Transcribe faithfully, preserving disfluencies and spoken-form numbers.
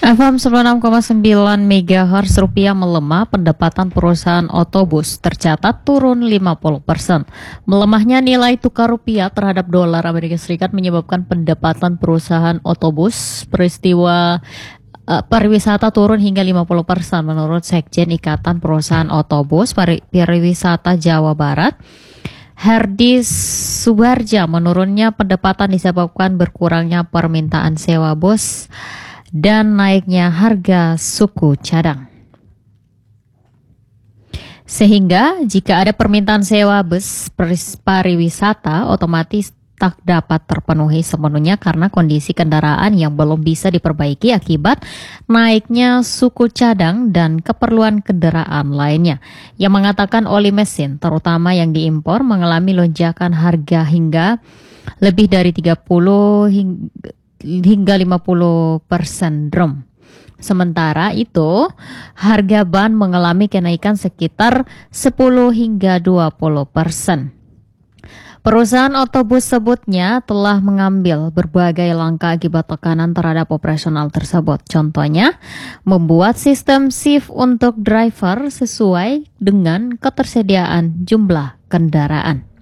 F M sembilan puluh enam koma sembilan megahertz rupiah melemah, pendapatan perusahaan otobus tercatat turun lima puluh persen. Melemahnya nilai tukar rupiah terhadap dolar Amerika Serikat menyebabkan pendapatan perusahaan otobus peristiwa uh, pariwisata turun hingga lima puluh persen menurut Sekjen Ikatan Perusahaan Otobus Pari- Pariwisata Jawa Barat. Herdi Subarja, menurunnya pendapatan disebabkan berkurangnya permintaan sewa bus dan naiknya harga suku cadang. Sehingga jika ada permintaan sewa bus pariwisata otomatis tak dapat terpenuhi sepenuhnya karena kondisi kendaraan yang belum bisa diperbaiki akibat naiknya suku cadang dan keperluan kendaraan lainnya. Yang mengatakan oli mesin terutama yang diimpor mengalami lonjakan harga hingga lebih dari tiga puluh hingga hingga lima puluh persen drum. Sementara itu, harga ban mengalami kenaikan sekitar sepuluh hingga dua puluh persen. Perusahaan otobus sebutnya telah mengambil berbagai langkah akibat tekanan terhadap operasional tersebut. Contohnya, membuat sistem shift untuk driver sesuai dengan ketersediaan jumlah kendaraan.